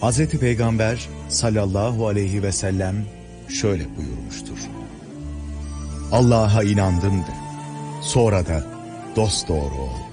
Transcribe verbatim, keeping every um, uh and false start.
Hazreti Peygamber sallallahu aleyhi ve sellem şöyle buyurmuştur: Allah'a inandım de, sonra da dosdoğru ol.